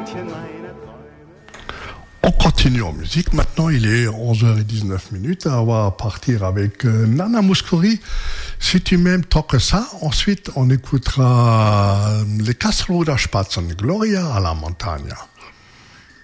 On continue en musique. Maintenant, il est 11h19. On va partir avec Nana Mouskouri. Si tu m'aimes tant que ça, ensuite, on écoutera les Casseroda Spatzen, Gloria à la Montagna.